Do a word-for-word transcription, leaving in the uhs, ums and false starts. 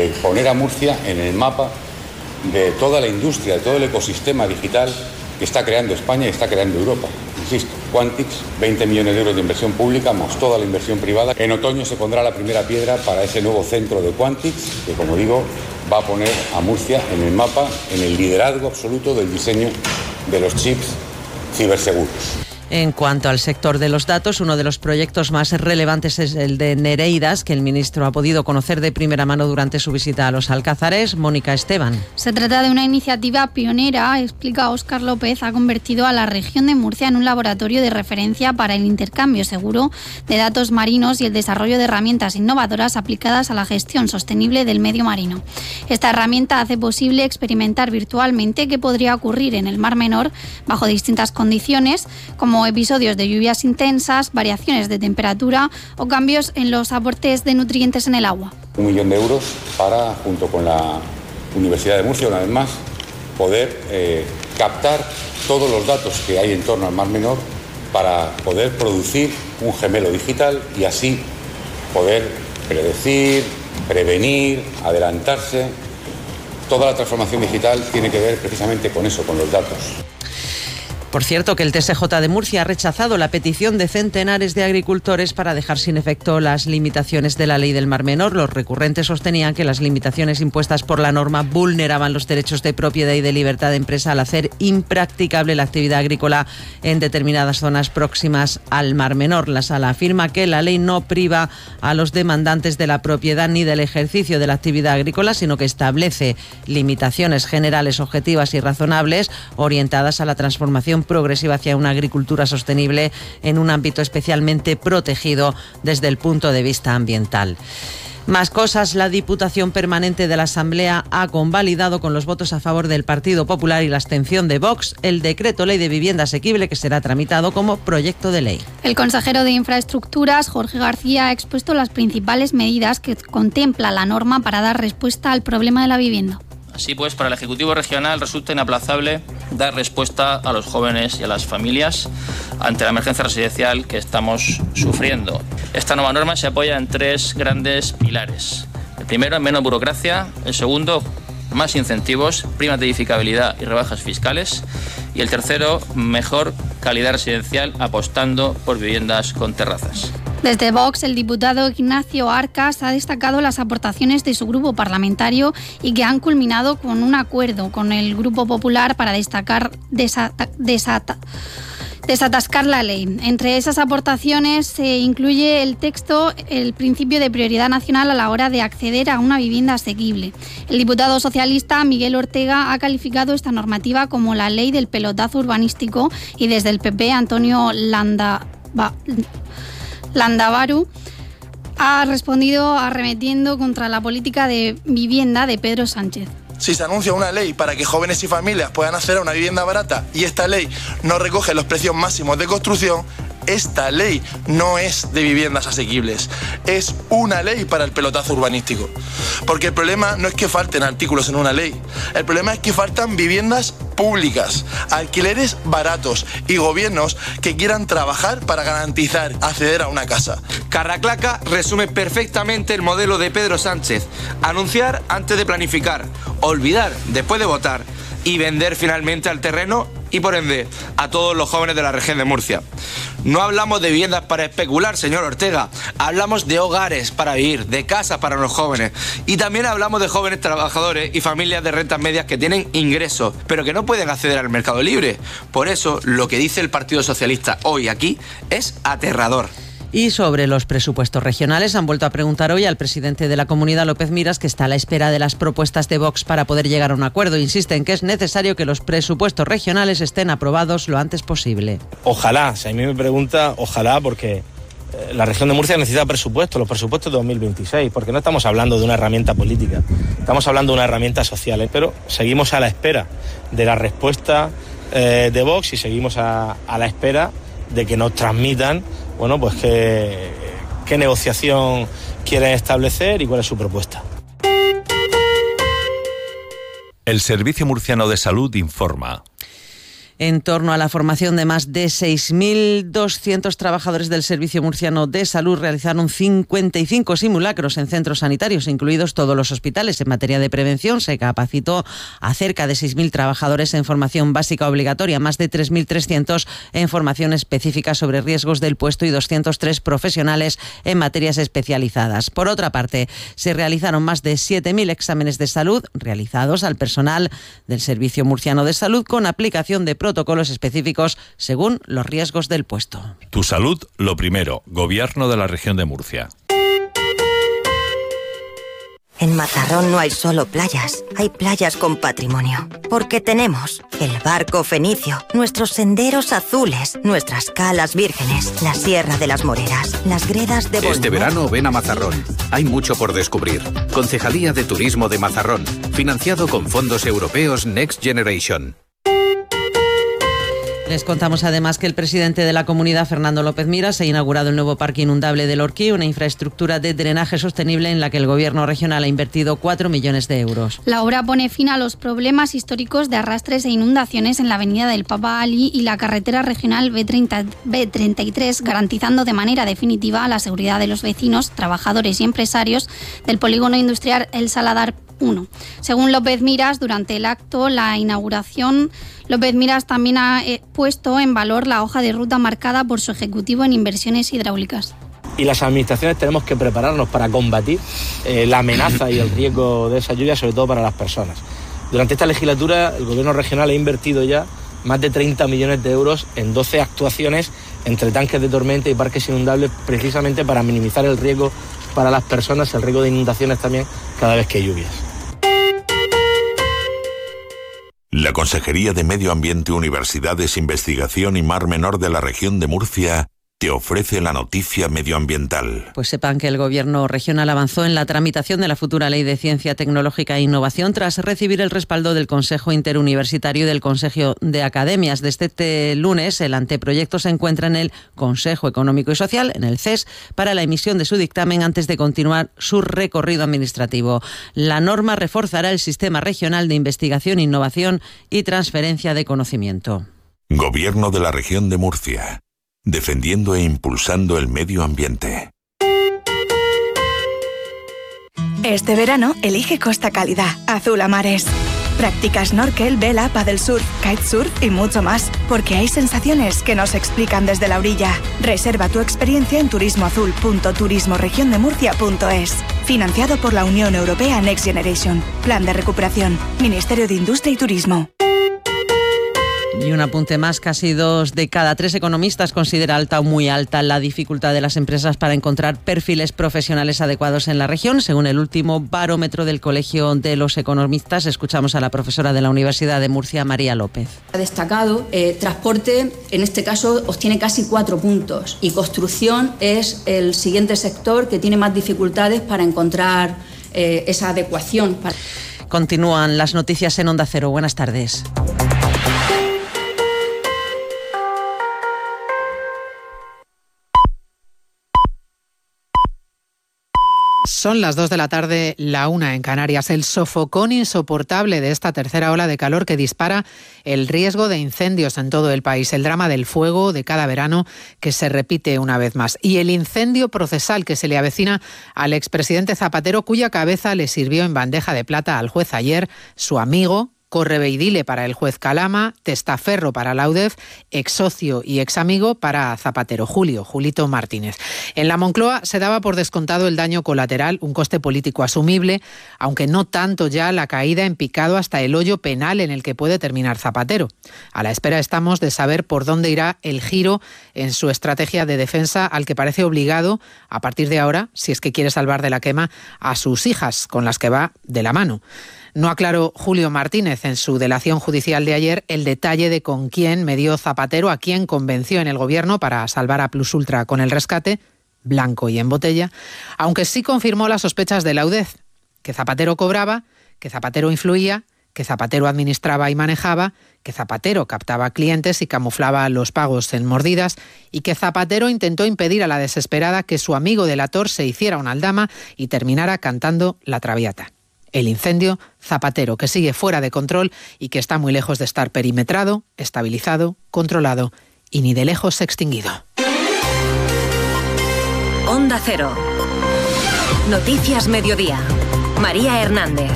de poner a Murcia en el mapa de toda la industria, de todo el ecosistema digital que está creando España y está creando Europa. Insisto, Quantix, veinte millones de euros de inversión pública, más toda la inversión privada. En otoño se pondrá la primera piedra para ese nuevo centro de Quantix, que, como digo, va a poner a Murcia en el mapa, en el liderazgo absoluto del diseño de los chips ciberseguros. En cuanto al sector de los datos, uno de los proyectos más relevantes es el de Nereidas, que el ministro ha podido conocer de primera mano durante su visita a los Alcázares. Mónica Esteban. Se trata de una iniciativa pionera, explica Óscar López, ha convertido a la región de Murcia en un laboratorio de referencia para el intercambio seguro de datos marinos y el desarrollo de herramientas innovadoras aplicadas a la gestión sostenible del medio marino. Esta herramienta hace posible experimentar virtualmente qué podría ocurrir en el Mar Menor bajo distintas condiciones, como episodios de lluvias intensas, variaciones de temperatura o cambios en los aportes de nutrientes en el agua. Un millón de euros para, junto con la Universidad de Murcia, una vez más, poder eh, captar todos los datos que hay en torno al Mar Menor para poder producir un gemelo digital y así poder predecir, prevenir, adelantarse. Toda la transformación digital tiene que ver precisamente con eso, con los datos. Por cierto, que el T S J de Murcia ha rechazado la petición de centenares de agricultores para dejar sin efecto las limitaciones de la Ley del Mar Menor. Los recurrentes sostenían que las limitaciones impuestas por la norma vulneraban los derechos de propiedad y de libertad de empresa al hacer impracticable la actividad agrícola en determinadas zonas próximas al Mar Menor. La Sala afirma que la ley no priva a los demandantes de la propiedad ni del ejercicio de la actividad agrícola, sino que establece limitaciones generales, objetivas y razonables orientadas a la transformación progresiva hacia una agricultura sostenible en un ámbito especialmente protegido desde el punto de vista ambiental. Más cosas, la Diputación Permanente de la Asamblea ha convalidado con los votos a favor del Partido Popular y la abstención de Vox el decreto ley de vivienda asequible que será tramitado como proyecto de ley. El consejero de Infraestructuras, Jorge García, ha expuesto las principales medidas que contempla la norma para dar respuesta al problema de la vivienda. Así pues, para el Ejecutivo Regional resulta inaplazable dar respuesta a los jóvenes y a las familias ante la emergencia residencial que estamos sufriendo. Esta nueva norma se apoya en tres grandes pilares. El primero, menos burocracia. El segundo, más incentivos, primas de edificabilidad y rebajas fiscales. Y el tercero, mejor calidad residencial apostando por viviendas con terrazas. Desde Vox, el diputado Ignacio Arcas ha destacado las aportaciones de su grupo parlamentario y que han culminado con un acuerdo con el Grupo Popular para destacar desata, desata, desatascar la ley. Entre esas aportaciones se incluye el texto, el principio de prioridad nacional a la hora de acceder a una vivienda asequible. El diputado socialista Miguel Ortega ha calificado esta normativa como la ley del pelotazo urbanístico y desde el P P Antonio Landa... Landavaru ha respondido arremetiendo contra la política de vivienda de Pedro Sánchez. Si se anuncia una ley para que jóvenes y familias puedan acceder a una vivienda barata y esta ley no recoge los precios máximos de construcción, esta ley no es de viviendas asequibles, es una ley para el pelotazo urbanístico. Porque el problema no es que falten artículos en una ley, el problema es que faltan viviendas públicas, alquileres baratos y gobiernos que quieran trabajar para garantizar acceder a una casa. Carraclaca resume perfectamente el modelo de Pedro Sánchez: anunciar antes de planificar, olvidar después de votar y vender finalmente al terreno y por ende a todos los jóvenes de la región de Murcia. No hablamos de viviendas para especular, señor Ortega, hablamos de hogares para vivir, de casas para los jóvenes y también hablamos de jóvenes trabajadores y familias de rentas medias que tienen ingresos pero que no pueden acceder al mercado libre. Por eso lo que dice el Partido Socialista hoy aquí es aterrador. Y sobre los presupuestos regionales han vuelto a preguntar hoy al presidente de la comunidad, López Miras, que está a la espera de las propuestas de Vox para poder llegar a un acuerdo. Insiste en que es necesario que los presupuestos regionales estén aprobados lo antes posible. Ojalá, si a mí me pregunta, ojalá, porque la región de Murcia necesita presupuestos, los presupuestos de dos mil veintiséis, porque no estamos hablando de una herramienta política, estamos hablando de una herramienta social, ¿eh? Pero seguimos a la espera de la respuesta eh, de Vox y seguimos a, a la espera de que nos transmitan, bueno, pues qué, qué negociación quieren establecer y cuál es su propuesta. El Servicio Murciano de Salud informa. En torno a la formación de más de seis mil doscientos trabajadores del Servicio Murciano de Salud realizaron cincuenta y cinco simulacros en centros sanitarios, incluidos todos los hospitales. En materia de prevención se capacitó a cerca de seis mil trabajadores en formación básica obligatoria, más de tres mil trescientos en formación específica sobre riesgos del puesto y doscientos tres profesionales en materias especializadas. Por otra parte, se realizaron más de siete mil exámenes de salud realizados al personal del Servicio Murciano de Salud con aplicación de protocolos específicos según los riesgos del puesto. Tu salud, lo primero. Gobierno de la Región de Murcia. En Mazarrón no hay solo playas, hay playas con patrimonio. Porque tenemos el barco fenicio, nuestros senderos azules, nuestras calas vírgenes, la Sierra de las Moreras, las gredas de Bolívar. Este verano ven a Mazarrón. Hay mucho por descubrir. Concejalía de Turismo de Mazarrón, financiado con fondos europeos Next Generation. Les contamos además que el presidente de la comunidad, Fernando López Miras, ha inaugurado el nuevo parque inundable del Orquí, una infraestructura de drenaje sostenible en la que el gobierno regional ha invertido cuatro millones de euros. La obra pone fin a los problemas históricos de arrastres e inundaciones en la avenida del Papa Ali y la carretera regional B treinta y tres, garantizando de manera definitiva la seguridad de los vecinos, trabajadores y empresarios del polígono industrial El Saladar uno. Según López Miras, durante el acto, la inauguración, López Miras también ha eh, puesto en valor la hoja de ruta marcada por su ejecutivo en inversiones hidráulicas. Y las administraciones tenemos que prepararnos para combatir eh, la amenaza y el riesgo de esa lluvia, sobre todo para las personas. Durante esta legislatura, el Gobierno regional ha invertido ya más de treinta millones de euros en doce actuaciones entre tanques de tormenta y parques inundables, precisamente para minimizar el riesgo para las personas, el riesgo de inundaciones también cada vez que hay lluvias. La Consejería de Medio Ambiente, Universidades, Investigación y Mar Menor de la Región de Murcia te ofrece la noticia medioambiental. Pues sepan que el Gobierno regional avanzó en la tramitación de la futura Ley de Ciencia, Tecnológica e Innovación tras recibir el respaldo del Consejo Interuniversitario y del Consejo de Academias. Desde este lunes, el anteproyecto se encuentra en el Consejo Económico y Social, en el C E S, para la emisión de su dictamen antes de continuar su recorrido administrativo. La norma reforzará el sistema regional de investigación, innovación y transferencia de conocimiento. Gobierno de la Región de Murcia. Defendiendo e impulsando el medio ambiente. Este verano, elige Costa Cálida, azul a mares. Practica snorkel, vela, paddle surf, kitesurf y mucho más, porque hay sensaciones que no se explican desde la orilla. Reserva tu experiencia en turismoazul punto turismo región de murcia punto es. Financiado por la Unión Europea Next Generation. Plan de recuperación. Ministerio de Industria y Turismo. Y un apunte más, casi dos de cada tres economistas considera alta o muy alta la dificultad de las empresas para encontrar perfiles profesionales adecuados en la región. Según el último barómetro del Colegio de los Economistas, escuchamos a la profesora de la Universidad de Murcia, María López. Ha destacado, eh, transporte, en este caso, obtiene casi cuatro puntos y construcción es el siguiente sector que tiene más dificultades para encontrar eh, esa adecuación. Continúan las noticias en Onda Cero. Buenas tardes. Son las dos de la tarde, la una en Canarias. El sofocón insoportable de esta tercera ola de calor que dispara el riesgo de incendios en todo el país. El drama del fuego de cada verano que se repite una vez más. Y el incendio procesal que se le avecina al expresidente Zapatero, cuya cabeza le sirvió en bandeja de plata al juez ayer, su amigo, correveidile para el juez Calama, testaferro para la U D E F, ex socio y ex amigo para Zapatero, Julio, Julito Martínez. En la Moncloa se daba por descontado el daño colateral, un coste político asumible, aunque no tanto ya la caída en picado hasta el hoyo penal en el que puede terminar Zapatero. A la espera estamos de saber por dónde irá el giro en su estrategia de defensa al que parece obligado, a partir de ahora, si es que quiere salvar de la quema a sus hijas, con las que va de la mano. No aclaró Julio Martínez en su delación judicial de ayer el detalle de con quién medió Zapatero, a quién convenció en el gobierno para salvar a Plus Ultra con el rescate, blanco y en botella, aunque sí confirmó las sospechas de la U D E F, que Zapatero cobraba, que Zapatero influía, que Zapatero administraba y manejaba, que Zapatero captaba clientes y camuflaba los pagos en mordidas y que Zapatero intentó impedir a la desesperada que su amigo delator se hiciera una aldama y terminara cantando la Traviata. El incendio Zapatero, que sigue fuera de control y que está muy lejos de estar perimetrado, estabilizado, controlado y ni de lejos extinguido. Onda Cero. Noticias Mediodía. María Hernández.